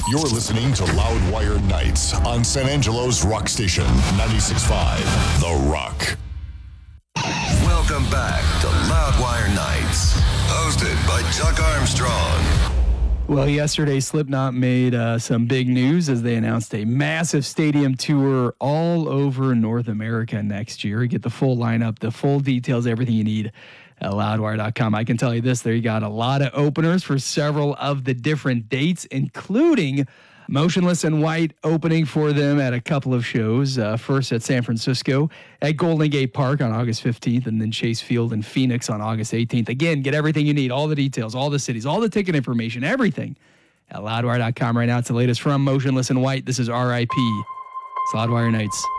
You're listening to Loudwire Nights on San Angelo's Rock Station, 96.5 The Rock. Welcome back to Loudwire Nights, hosted by Chuck Armstrong. Well, yesterday Slipknot made some big news as they announced a massive stadium tour all over North America next year. You get the full lineup, the full details, everything you need at loudwire.com. I can tell you this, there you got a lot of openers for several of the different dates, including Motionless in White opening for them at a couple of shows. First at San Francisco at Golden Gate Park on August 15th, and then Chase Field in Phoenix on August 18th. Again, get everything you need, all the details, all the cities, all the ticket information, everything at loudwire.com right now. It's the latest from Motionless in White. This is RIP. It's Loudwire Nights.